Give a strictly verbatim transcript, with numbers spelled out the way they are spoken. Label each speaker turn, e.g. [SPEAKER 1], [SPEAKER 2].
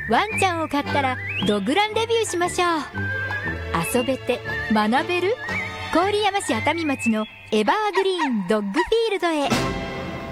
[SPEAKER 1] ワンちゃんを飼ったらドッグランデビューしましょう。遊べて学べる郡山市熱海町のエバーグリーンドッグフィールドへ。